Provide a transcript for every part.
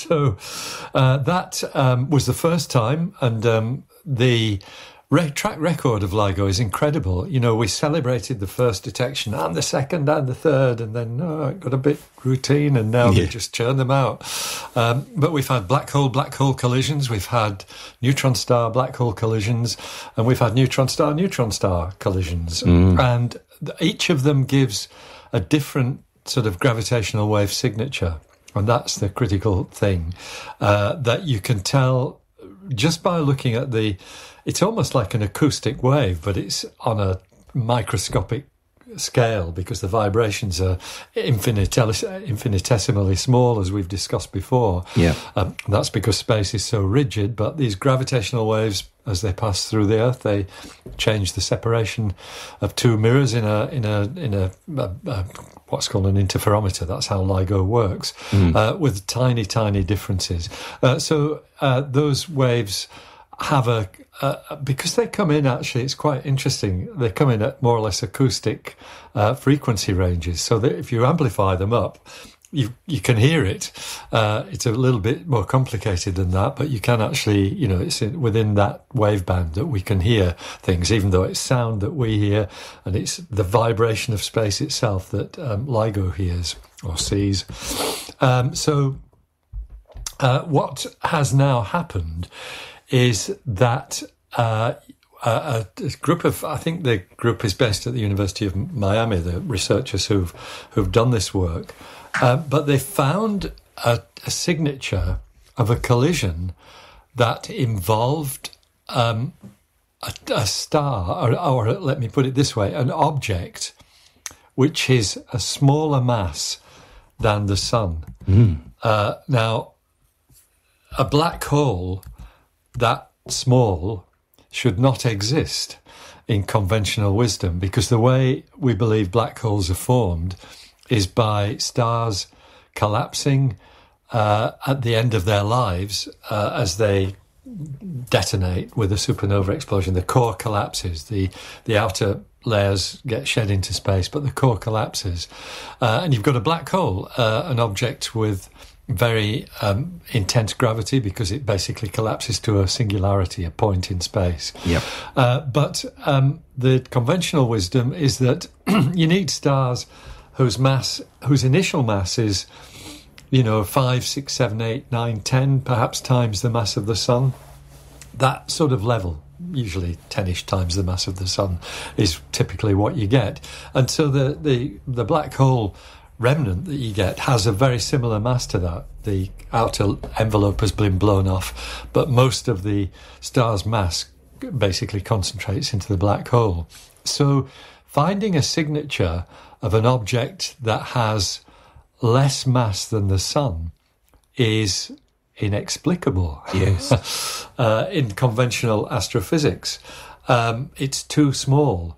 So that was the first time, and the track record of LIGO is incredible. You know, we celebrated the first detection and the second and the third, and then it got a bit routine, and now they just churn them out. But we've had black hole collisions, we've had neutron star black hole collisions, and we've had neutron star collisions. And each of them gives a different sort of gravitational wave signature. And that's the critical thing, that you can tell just by looking at it's almost like an acoustic wave, but it's on a microscopic scale because the vibrations are infinitesimally small, as we've discussed before. Yeah. That's because space is so rigid, but these gravitational waves, as they pass through the Earth, they change the separation of two mirrors in a what's called an interferometer. That's how LIGO works, with tiny, tiny differences. So those waves have because they come in, actually, it's quite interesting. They come in at more or less acoustic frequency ranges, so that if you amplify them up, you can hear it. It's a little bit more complicated than that, but you can actually, it's within that wave band that we can hear things, even though it's sound that we hear, and it's the vibration of space itself that LIGO hears or sees. What has now happened is that a group of, I think the group is based at the University of Miami, the researchers who've done this work, but they found a signature of a collision that involved a star, or let me put it this way, an object which is a smaller mass than the sun. Now, a black hole that small should not exist in conventional wisdom, because the way we believe black holes are formed is by stars collapsing at the end of their lives as they detonate with a supernova explosion. The core collapses, the outer layers get shed into space, but the core collapses. And you've got a black hole, an object with very intense gravity, because it basically collapses to a singularity, a point in space. Yep. But the conventional wisdom is that you need stars whose initial mass is, 5, 6, 7, 8, 9, 10, perhaps times the mass of the sun. That sort of level, usually 10-ish times the mass of the sun, is typically what you get. And so the black hole remnant that you get has a very similar mass to that. The outer envelope has been blown off, but most of the star's mass basically concentrates into the black hole. So finding a signature of an object that has less mass than the sun is inexplicable. Yes. In conventional astrophysics. It's too small.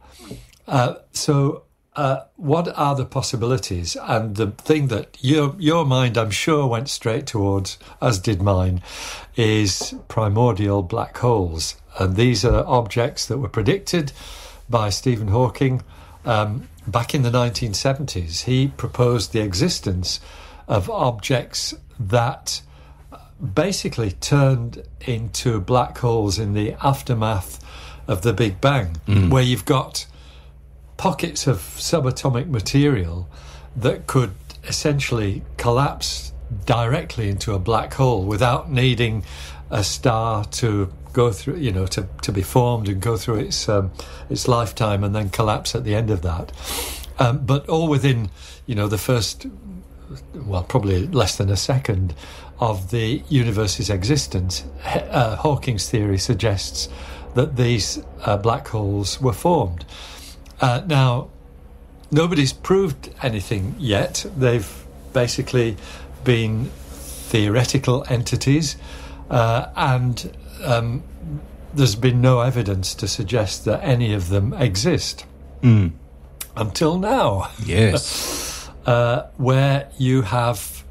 What are the possibilities? And the thing that your mind, I'm sure, went straight towards, as did mine, is primordial black holes. And these are objects that were predicted by Stephen Hawking back in the 1970s. He proposed the existence of objects that basically turned into black holes in the aftermath of the Big Bang, where you've got pockets of subatomic material that could essentially collapse directly into a black hole without needing a star to go through, to be formed and go through its lifetime and then collapse at the end of that. But all within, the first, probably less than a second of the universe's existence. Hawking's theory suggests that these black holes were formed. Now, nobody's proved anything yet. They've basically been theoretical entities, and there's been no evidence to suggest that any of them exist. Until now. Yes. Where you have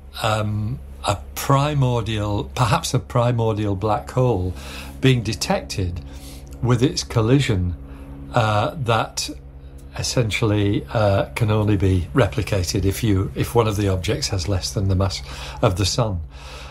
perhaps a primordial black hole being detected with its collision that essentially can only be replicated if one of the objects has less than the mass of the sun.